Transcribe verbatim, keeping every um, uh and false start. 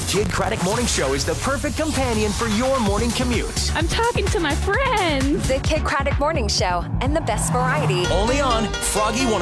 Kid Craddock Morning Show is the perfect companion for your morning commute. I'm talking to my friends. The Kid Craddock Morning Show and the best variety. Only on Froggy